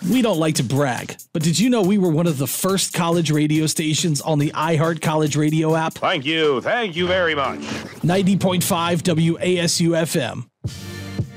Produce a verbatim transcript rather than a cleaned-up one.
We don't like to brag, but did you know we were one of the first college radio stations on the iHeart College Radio app? Thank you. Thank you very much. ninety point five W A S U F M,